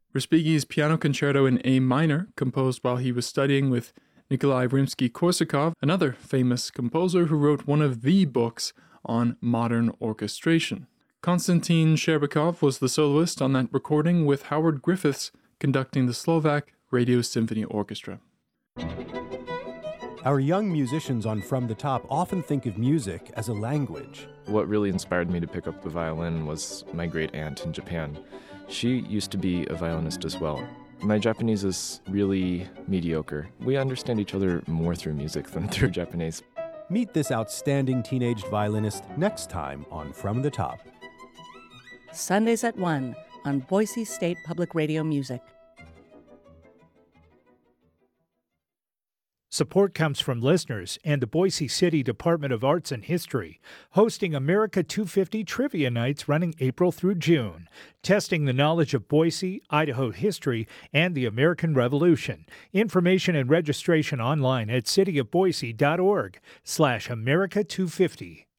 Respighi's Piano Concerto in A minor, composed while he was studying with Nikolai Rimsky-Korsakov, another famous composer who wrote one of the books on modern orchestration. Konstantin Sherbakov was the soloist on that recording, with Howard Griffiths conducting the Slovak Radio Symphony Orchestra. Our young musicians on From the Top often think of music as a language. What really inspired me to pick up the violin was my great aunt in Japan. She used to be a violinist as well. My Japanese is really mediocre. We understand each other more through music than through Japanese. Meet this outstanding teenage violinist next time on From the Top. Sundays at 1 on Boise State Public Radio Music. Support comes from listeners and the Boise City Department of Arts and History, hosting America 250 Trivia Nights running April through June, testing the knowledge of Boise, Idaho history, and the American Revolution. Information and registration online at cityofboise.org/America250.